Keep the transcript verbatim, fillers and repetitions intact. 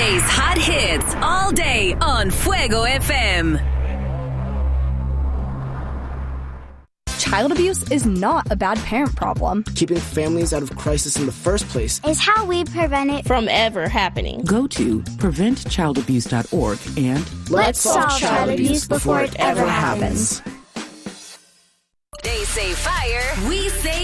Today's hot hits all day on Fuego F M. Child abuse is not a bad parent problem. Keeping families out of crisis in the first place is how we prevent it from ever happening. Go to prevent child abuse dot org and let's solve child abuse before it ever happens. They say fire, we say